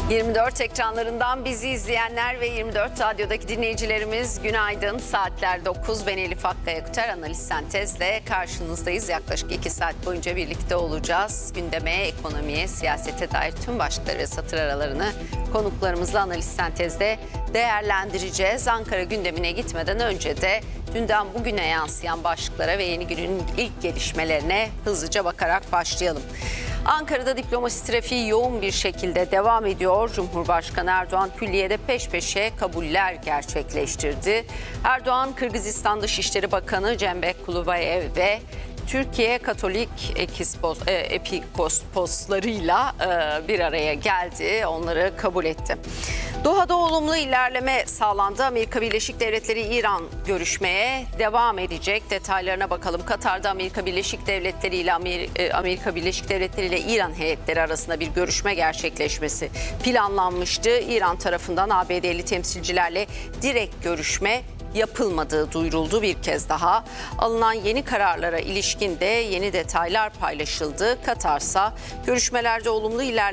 24 ekranlarından bizi izleyenler ve 24 radyodaki dinleyicilerimiz günaydın. Saatler 9. Ben Elif Akkaya Analiz Sentez'le karşınızdayız. Yaklaşık 2 saat boyunca birlikte olacağız. Gündeme, ekonomiye, siyasete dair tüm başlıkları ve satır aralarını konuklarımızla Analiz Sentez'de değerlendireceğiz. Ankara gündemine gitmeden önce de dünden bugüne yansıyan başlıklara ve yeni günün ilk gelişmelerine hızlıca bakarak başlayalım. Ankara'da diplomasi trafiği yoğun bir şekilde devam ediyor. Cumhurbaşkanı Erdoğan külliyede peş peşe kabuller gerçekleştirdi. Erdoğan, Kırgızistan Dışişleri Bakanı Cembek Kulubayev ve Türkiye Katolik Episkoposlarıyla bir araya geldi. Onları kabul etti. Doha'da olumlu ilerleme sağlandı. Amerika Birleşik Devletleri İran görüşmeye devam edecek. Detaylarına bakalım. Katar'da Amerika Birleşik Devletleri ile İran heyetleri arasında bir görüşme gerçekleşmesi planlanmıştı. İran tarafından ABD'li temsilcilerle direkt görüşme yapılmadığı duyuruldu bir kez daha. Alınan yeni kararlara ilişkin de yeni detaylar paylaşıldı. Katar'sa görüşmelerde olumlu ilerleme